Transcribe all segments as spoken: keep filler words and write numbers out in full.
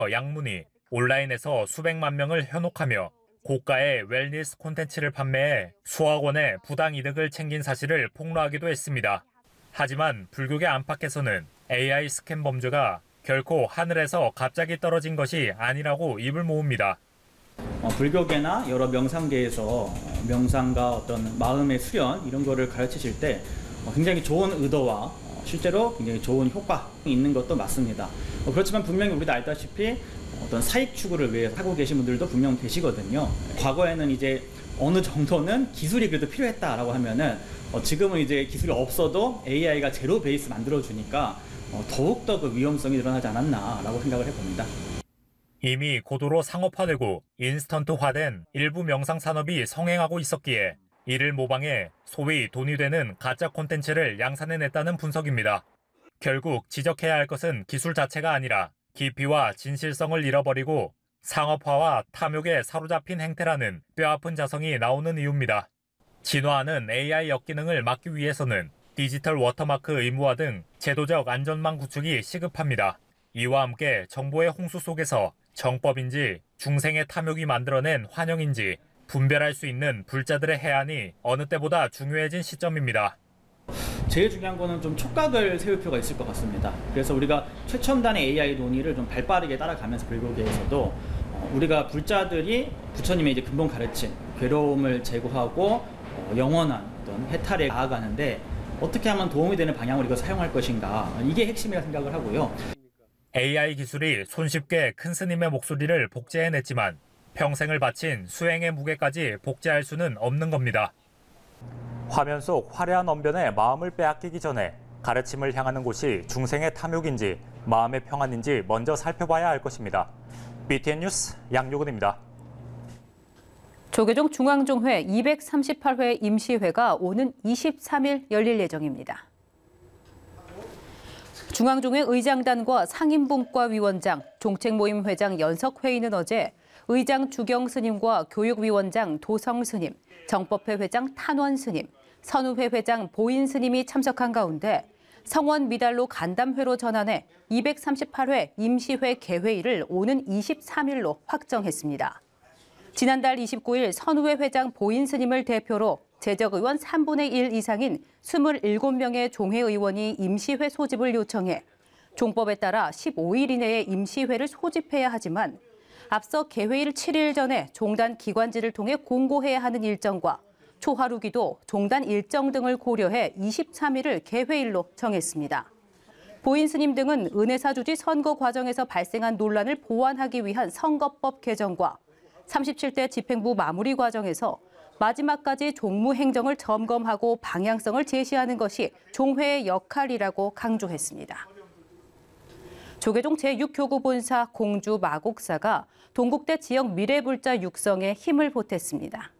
양문이 온라인에서 수백만 명을 현혹하며 고가의 웰니스 콘텐츠를 판매해 수억 원의 부당 이득을 챙긴 사실을 폭로하기도 했습니다. 하지만 불교계 안팎에서는 에이아이 스캠 범죄가 결코 하늘에서 갑자기 떨어진 것이 아니라고 입을 모읍니다. 어, 불교계나 여러 명상계에서 명상과 어떤 마음의 수련 이런 거를 가르치실 때 어, 굉장히 좋은 의도와 어, 실제로 굉장히 좋은 효과 있는 것도 맞습니다. 어, 그렇지만 분명히 우리도 알다시피 어떤 사익 추구를 위해 하고 계신 분들도 분명 계시거든요. 과거에는 이제 어느 정도는 기술이 그래도 필요했다라고 하면은 어, 지금은 이제 기술이 없어도 에이아이가 제로 베이스 만들어주니까 어, 더욱더 그 위험성이 늘어나지 않았나라고 생각을 해봅니다. 이미 고도로 상업화되고 인스턴트화된 일부 명상 산업이 성행하고 있었기에 이를 모방해 소위 돈이 되는 가짜 콘텐츠를 양산해냈다는 분석입니다. 결국 지적해야 할 것은 기술 자체가 아니라 깊이와 진실성을 잃어버리고 상업화와 탐욕에 사로잡힌 행태라는 뼈아픈 자성이 나오는 이유입니다. 진화하는 에이아이 역기능을 막기 위해서는 디지털 워터마크 의무화 등 제도적 안전망 구축이 시급합니다. 이와 함께 정보의 홍수 속에서 정법인지 중생의 탐욕이 만들어낸 환영인지 분별할 수 있는 불자들의 해안이 어느 때보다 중요해진 시점입니다. 제일 중요한 거는 좀 촉각을 세울 필요가 있을 것 같습니다. 그래서 우리가 최첨단의 에이아이 논의를 좀 발빠르게 따라가면서 불교계에서도 어, 우리가 불자들이 부처님의 이제 근본 가르침, 괴로움을 제거하고 어, 영원한 어떤 해탈에 나아가는데 어떻게 하면 도움이 되는 방향으로 이걸 사용할 것인가, 이게 핵심이라 생각을 하고요. 에이아이 기술이 손쉽게 큰 스님의 목소리를 복제해냈지만 평생을 바친 수행의 무게까지 복제할 수는 없는 겁니다. 화면 속 화려한 언변에 마음을 빼앗기기 전에 가르침을 향하는 곳이 중생의 탐욕인지 마음의 평안인지 먼저 살펴봐야 할 것입니다. 비티엔 뉴스 양요근입니다. 조계종 중앙종회 이백삼십팔 회 임시회가 오는 이십삼 일 열릴 예정입니다. 중앙종회 의장단과 상임분과 위원장, 종책모임 회장 연석회의는 어제 의장 주경 스님과 교육위원장 도성 스님, 정법회 회장 탄원 스님, 선우회 회장 보인 스님이 참석한 가운데 성원 미달로 간담회로 전환해 이백삼십팔 회 임시회 개회일을 오는 이십삼 일로 확정했습니다. 지난달 이십구 일 선우회 회장 보인 스님을 대표로 재적의원 삼분의 일 이상인 이십칠 명의 종회의원이 임시회 소집을 요청해 종법에 따라 십오 일 이내에 임시회를 소집해야 하지만 앞서 개회일 칠 일 전에 종단 기관지를 통해 공고해야 하는 일정과 초하루기도 종단 일정 등을 고려해 이십삼 일을 개회일로 정했습니다. 보인 스님 등은 은혜사 주지 선거 과정에서 발생한 논란을 보완하기 위한 선거법 개정과 삼십칠 대 집행부 마무리 과정에서 마지막까지 종무 행정을 점검하고 방향성을 제시하는 것이 종회의 역할이라고 강조했습니다. 조계종 제육 교구 본사 공주 마곡사가 동국대 지역 미래불자 육성에 힘을 보탰습니다.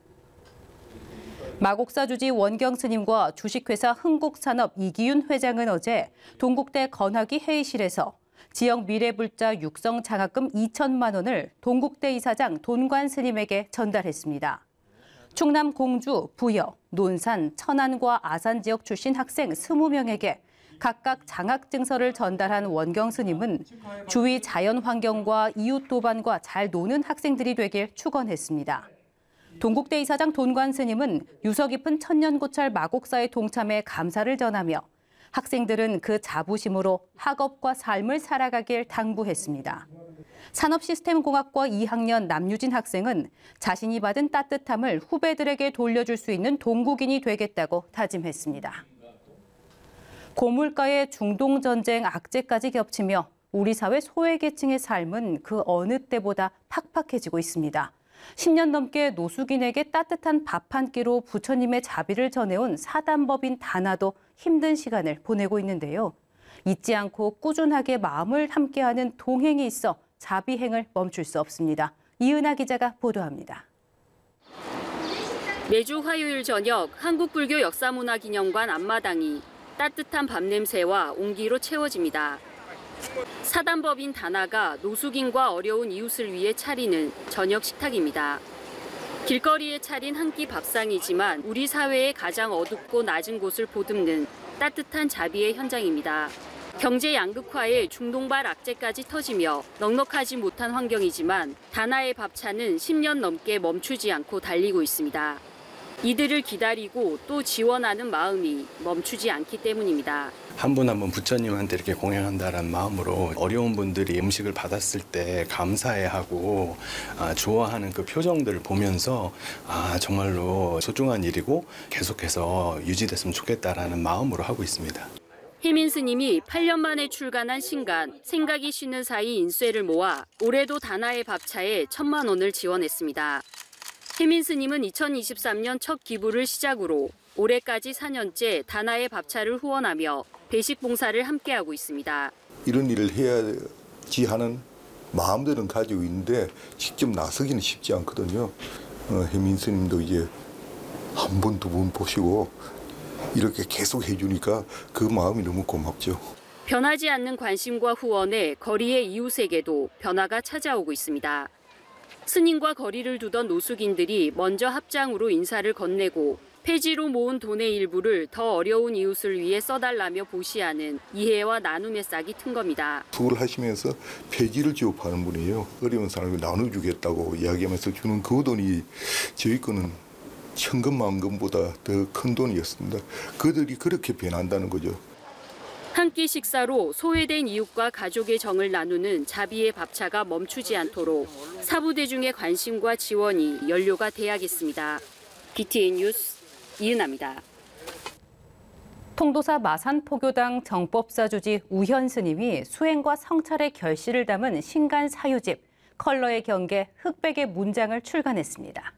마곡사 주지 원경 스님과 주식회사 흥국산업 이기윤 회장은 어제 동국대 건학위 회의실에서 지역 미래불자 육성 장학금 이천만 원을 동국대 이사장 돈관 스님에게 전달했습니다. 충남 공주, 부여, 논산, 천안과 아산 지역 출신 학생 이십 명에게 각각 장학증서를 전달한 원경 스님은 주위 자연환경과 이웃 도반과 잘 노는 학생들이 되길 축원했습니다. 동국대 이사장 돈관 스님은 유서 깊은 천년고찰 마곡사에 동참해 감사를 전하며 학생들은 그 자부심으로 학업과 삶을 살아가길 당부했습니다. 산업시스템공학과 이 학년 남유진 학생은 자신이 받은 따뜻함을 후배들에게 돌려줄 수 있는 동국인이 되겠다고 다짐했습니다. 고물가의 중동전쟁 악재까지 겹치며 우리 사회 소외계층의 삶은 그 어느 때보다 팍팍해지고 있습니다. 십 년 넘게 노숙인에게 따뜻한 밥 한 끼로 부처님의 자비를 전해온 사단법인 다나도 힘든 시간을 보내고 있는데요. 잊지 않고 꾸준하게 마음을 함께하는 동행이 있어 자비행을 멈출 수 없습니다. 이은하 기자가 보도합니다. 매주 화요일 저녁 한국불교 역사문화기념관 앞마당이 따뜻한 밥 냄새와 온기로 채워집니다. 사단법인 다나가 노숙인과 어려운 이웃을 위해 차리는 저녁 식탁입니다. 길거리에 차린 한 끼 밥상이지만 우리 사회의 가장 어둡고 낮은 곳을 보듬는 따뜻한 자비의 현장입니다. 경제 양극화에 중동발 악재까지 터지며 넉넉하지 못한 환경이지만 다나의 밥차는 십 년 넘게 멈추지 않고 달리고 있습니다. 이들을 기다리고 또 지원하는 마음이 멈추지 않기 때문입니다. 한 분 한 분 부처님한테 이렇게 공양한다는 마음으로 어려운 분들이 음식을 받았을 때 감사해하고 아, 좋아하는 그 표정들을 보면서 아, 정말로 소중한 일이고 계속해서 유지됐으면 좋겠다라는 마음으로 하고 있습니다. 혜민 스님이 팔 년 만에 출간한 신간 생각이 쉬는 사이 인쇄를 모아 올해도 다나의 밥차에 천만 원을 지원했습니다. 혜민 스님은 이천이십삼 년 첫 기부를 시작으로 올해까지 사 년째 다나의 밥차를 후원하며 배식 봉사를 함께하고 있습니다. 이런 일을 해야지 하는 마음들은 가지고 있는데 직접 나서기는 쉽지 않거든요. 어, 혜민 스님도 이제 한 번, 두 번 보시고 이렇게 계속 해주니까 그 마음이 너무 고맙죠. 변하지 않는 관심과 후원에 거리의 이웃에게도 변화가 찾아오고 있습니다. 스님과 거리를 두던 노숙인들이 먼저 합장으로 인사를 건네고 폐지로 모은 돈의 일부를 더 어려운 이웃을 위해 써달라며 보시하는 이해와 나눔의 싹이 튼 겁니다. 수고를 하시면서 폐지를 지급하는 분이에요. 어려운 사람을 나눠주겠다고 이야기하면서 주는 그 돈이 저희 거는 천금 만금보다 더 큰 돈이었습니다. 그들이 그렇게 변한다는 거죠. 한 끼 식사로 소외된 이웃과 가족의 정을 나누는 자비의 밥차가 멈추지 않도록 사부대중의 관심과 지원이 연료가 돼야겠습니다. 비티엔 뉴스 이은아입니다. 통도사 마산포교당 정법사 주지 우현 스님이 수행과 성찰의 결실을 담은 신간 사유집 컬러의 경계 흑백의 문장을 출간했습니다.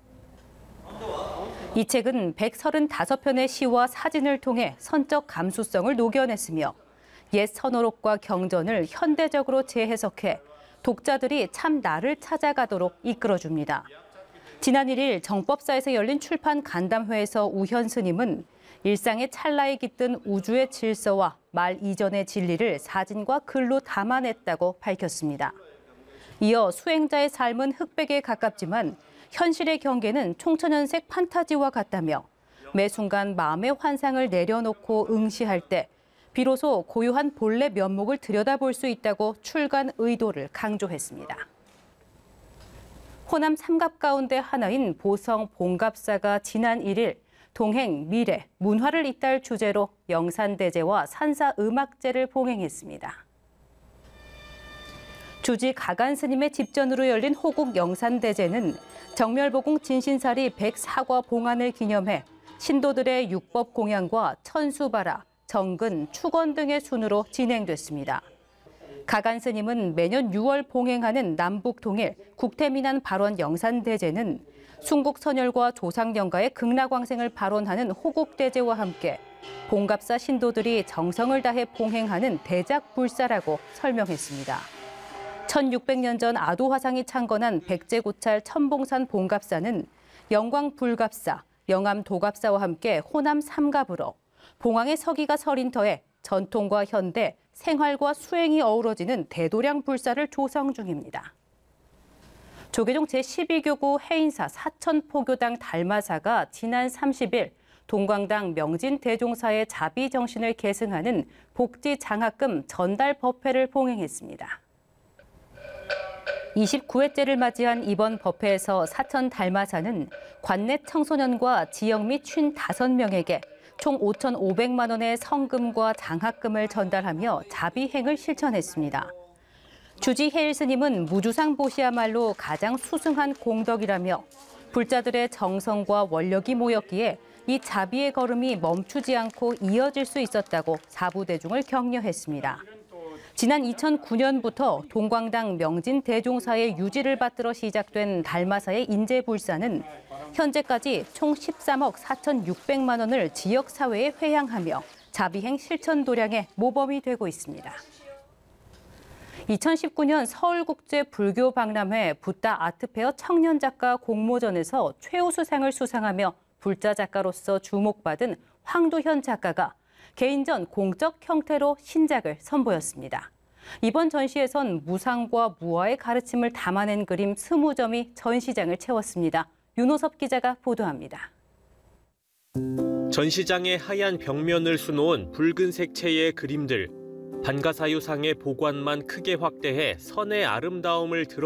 이 책은 백삼십오 편의 시와 사진을 통해 선적 감수성을 녹여냈으며 옛 선어록과 경전을 현대적으로 재해석해 독자들이 참 나를 찾아가도록 이끌어줍니다. 지난 일 일 정법사에서 열린 출판 간담회에서 우현 스님은 일상의 찰나에 깃든 우주의 질서와 말 이전의 진리를 사진과 글로 담아냈다고 밝혔습니다. 이어 수행자의 삶은 흑백에 가깝지만 현실의 경계는 총천연색 판타지와 같다며 매 순간 마음의 환상을 내려놓고 응시할 때 비로소 고유한 본래 면목을 들여다볼 수 있다고 출간 의도를 강조했습니다. 호남 삼갑 가운데 하나인 보성 봉갑사가 지난 일 일 동행, 미래, 문화를 잇따를 주제로 영산대제와 산사음악제를 봉행했습니다. 주지 가간 스님의 집전으로 열린 호국 영산대제는 정멸보궁 진신사리 백사 과 봉안을 기념해 신도들의 육법 공양과 천수바라, 정근, 축원 등의 순으로 진행됐습니다. 가간 스님은 매년 유월 봉행하는 남북통일 국태민안 발원 영산대제는 순국선열과 조상영가의 극락왕생을 발원하는 호국대제와 함께 봉갑사 신도들이 정성을 다해 봉행하는 대작불사라고 설명했습니다. 천육백 년 전 아도화상이 창건한 백제고찰 천봉산 봉갑사는 영광불갑사, 영암도갑사와 함께 호남 삼갑으로 봉황의 서기가 서린 터에 전통과 현대, 생활과 수행이 어우러지는 대도량 불사를 조성 중입니다. 조계종 제십이 교구 해인사 사천포교당 달마사가 지난 삼십 일 동광당 명진대종사의 자비정신을 계승하는 복지장학금 전달 법회를 봉행했습니다. 이십구 회째를 맞이한 이번 법회에서 사천 달마사는 관내 청소년과 지역 및 오십오 명에게 총 오천오백만 원의 성금과 장학금을 전달하며 자비행을 실천했습니다. 주지 해일 스님은 무주상 보시야말로 가장 수승한 공덕이라며 불자들의 정성과 원력이 모였기에 이 자비의 걸음이 멈추지 않고 이어질 수 있었다고 사부대중을 격려했습니다. 지난 이천구 년부터 동광당 명진대종사의 유지를 받들어 시작된 달마사의 인재불사는 현재까지 총 십삼억 사천육백만 원을 지역사회에 회향하며 자비행 실천 도량의 모범이 되고 있습니다. 이천십구 년 서울국제 불교박람회 붓다 아트페어 청년작가 공모전에서 최우수상을 수상하며 불자 작가로서 주목받은 황도현 작가가 개인전 공적 형태로 신작을 선보였습니다. 이번 전시에선 무상과 무아의 가르침을 담아낸 그림 이십 점이 전시장을 채웠습니다. 윤호섭 기자가 보도합니다. 전시장의 하얀 벽면을 수놓은 붉은색 체의 그림들. 반가사유상의 보관만 크게 확대해 선의 아름다움을 드러